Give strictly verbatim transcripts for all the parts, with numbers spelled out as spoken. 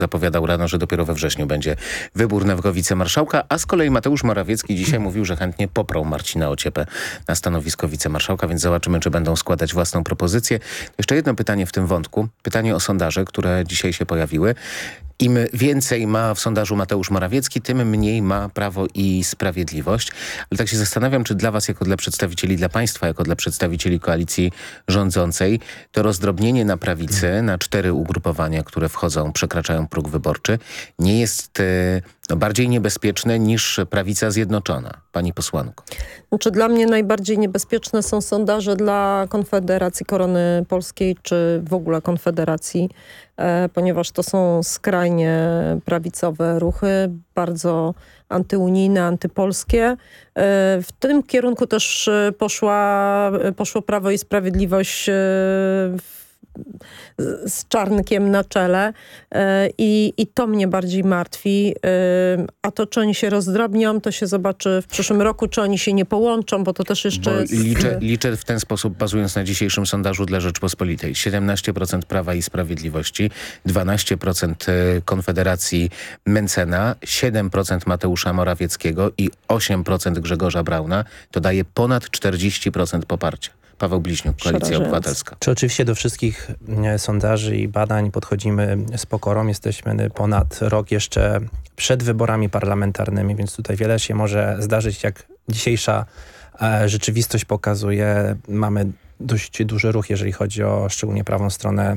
Zapowiadał rano, że dopiero we wrześniu będzie wybór nowego wicemarszałka, a z kolei Mateusz Morawiecki dzisiaj mówił, że chętnie poprą Marcina Ociepę na stanowisko wicemarszałka, więc zobaczymy, czy będą składać własną propozycję. Jeszcze jedno pytanie w tym wątku. Pytanie o sondaże, które dzisiaj się pojawiły. Im więcej ma w sondażu Mateusz Morawiecki, tym mniej ma Prawo i Sprawiedliwość. Ale tak się zastanawiam, czy dla was, jako dla przedstawicieli, dla państwa, jako dla przedstawicieli koalicji rządzącej, to rozdrobnienie na prawicy, na cztery ugrupowania, które wchodzą, przekraczają próg wyborczy, nie jest e, no, bardziej niebezpieczne niż prawica zjednoczona. Pani posłanko. Znaczy, dla mnie najbardziej niebezpieczne są sondaże dla Konfederacji Korony Polskiej, czy w ogóle Konfederacji, e, ponieważ to są skrajnie prawicowe ruchy, bardzo antyunijne, antypolskie. E, w tym kierunku też poszła, poszło Prawo i Sprawiedliwość e, w z Czarnkiem na czele i, i to mnie bardziej martwi. A to, czy oni się rozdrobnią, to się zobaczy w przyszłym roku, czy oni się nie połączą, bo to też jeszcze... Jest... Liczę, liczę w ten sposób, bazując na dzisiejszym sondażu dla Rzeczpospolitej. siedemnaście procent Prawa i Sprawiedliwości, dwanaście procent Konfederacji Mencena, siedem procent Mateusza Morawieckiego i osiem procent Grzegorza Brauna. To daje ponad czterdzieści procent poparcia. Paweł Bliźniuk, Koalicja Obywatelska. Czy oczywiście do wszystkich sondaży i badań podchodzimy z pokorą. Jesteśmy ponad rok jeszcze przed wyborami parlamentarnymi, więc tutaj wiele się może zdarzyć, jak dzisiejsza e, rzeczywistość pokazuje. Mamy dość duży ruch, jeżeli chodzi o szczególnie prawą stronę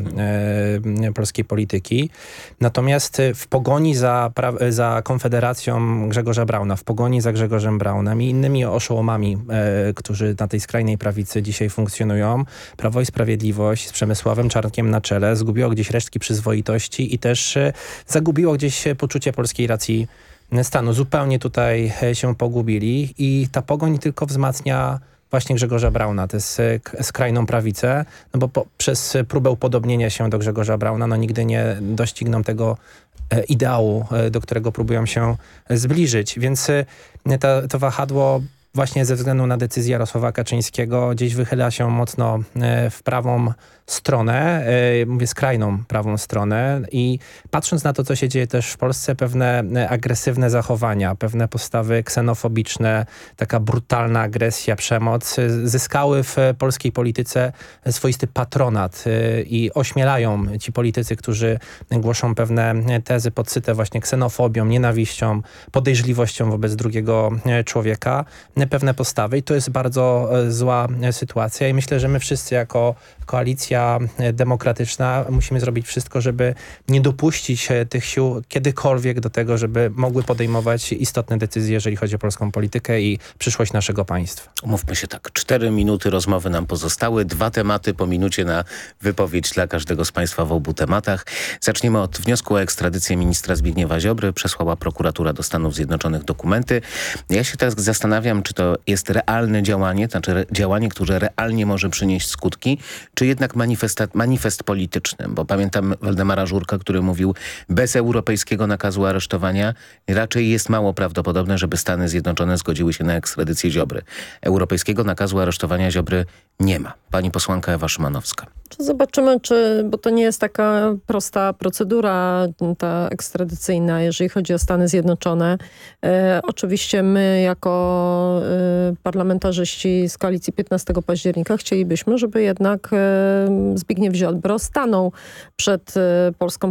e, polskiej polityki. Natomiast w pogoni za, pra, za Konfederacją Grzegorza Brauna, w pogoni za Grzegorzem Braunem i innymi oszołomami, e, którzy na tej skrajnej prawicy dzisiaj funkcjonują, Prawo i Sprawiedliwość z Przemysławem Czarnkiem na czele zgubiło gdzieś resztki przyzwoitości i też e, zagubiło gdzieś poczucie polskiej racji stanu. Zupełnie tutaj się pogubili i ta pogoń tylko wzmacnia właśnie Grzegorza Brauna, to jest skrajną prawicę, no bo po, przez próbę upodobnienia się do Grzegorza Brauna, no nigdy nie dościgną tego ideału, do którego próbują się zbliżyć. Więc ta, to wahadło właśnie ze względu na decyzję Jarosława Kaczyńskiego gdzieś wychyla się mocno w prawą stronę, mówię skrajną prawą stronę i patrząc na to, co się dzieje też w Polsce, pewne agresywne zachowania, pewne postawy ksenofobiczne, taka brutalna agresja, przemoc zyskały w polskiej polityce swoisty patronat i ośmielają ci politycy, którzy głoszą pewne tezy podsyte właśnie ksenofobią, nienawiścią, podejrzliwością wobec drugiego człowieka, pewne postawy i to jest bardzo zła sytuacja i myślę, że my wszyscy jako koalicja demokratyczna musimy zrobić wszystko, żeby nie dopuścić tych sił kiedykolwiek do tego, żeby mogły podejmować istotne decyzje, jeżeli chodzi o polską politykę i przyszłość naszego państwa. Umówmy się tak, cztery minuty rozmowy nam pozostały, dwa tematy po minucie na wypowiedź dla każdego z państwa w obu tematach. Zaczniemy od wniosku o ekstradycję ministra Zbigniewa Ziobry. Przesłała prokuratura do Stanów Zjednoczonych dokumenty. Ja się teraz zastanawiam, czy to jest realne działanie, to znaczy re działanie, które realnie może przynieść skutki, czy jednak manifest polityczny, bo pamiętam Waldemara Żurka, który mówił, bez europejskiego nakazu aresztowania raczej jest mało prawdopodobne, żeby Stany Zjednoczone zgodziły się na ekstradycję Ziobry. Europejskiego nakazu aresztowania Ziobry nie ma. Pani posłanka Ewa Szymanowska. Zobaczymy, czy, bo to nie jest taka prosta procedura ta ekstradycyjna, jeżeli chodzi o Stany Zjednoczone. E, oczywiście my jako e, parlamentarzyści z koalicji piętnastego października chcielibyśmy, żeby jednak e, Zbigniew Ziobro stanął przed e, polską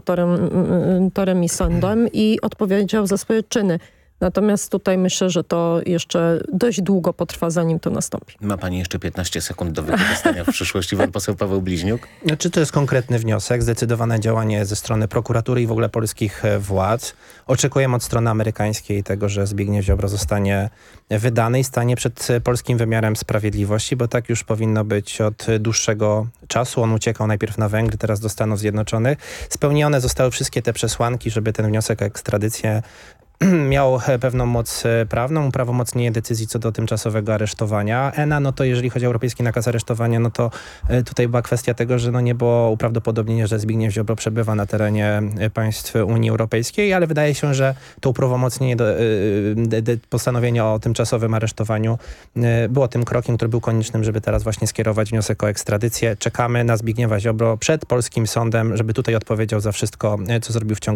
prokuratorem i sądem i odpowiedział za swoje czyny. Natomiast tutaj myślę, że to jeszcze dość długo potrwa, zanim to nastąpi. Ma pani jeszcze piętnaście sekund do wykorzystania w przyszłości. Pan poseł Paweł Bliźniuk. Czy to jest konkretny wniosek, zdecydowane działanie ze strony prokuratury i w ogóle polskich władz. Oczekujemy od strony amerykańskiej tego, że Zbigniew Ziobro zostanie wydany i stanie przed polskim wymiarem sprawiedliwości, bo tak już powinno być od dłuższego czasu. On uciekał najpierw na Węgry, teraz do Stanów Zjednoczonych. Spełnione zostały wszystkie te przesłanki, żeby ten wniosek o ekstradycję miał pewną moc prawną, uprawomocnienie decyzji co do tymczasowego aresztowania. E N A, no to jeżeli chodzi o europejski nakaz aresztowania, no to tutaj była kwestia tego, że no nie było uprawdopodobnienia, że Zbigniew Ziobro przebywa na terenie państw Unii Europejskiej, ale wydaje się, że to uprawomocnienie do, de, de, postanowienia o tymczasowym aresztowaniu było tym krokiem, który był koniecznym, żeby teraz właśnie skierować wniosek o ekstradycję. Czekamy na Zbigniewa Ziobro przed polskim sądem, żeby tutaj odpowiedział za wszystko, co zrobił w ciągu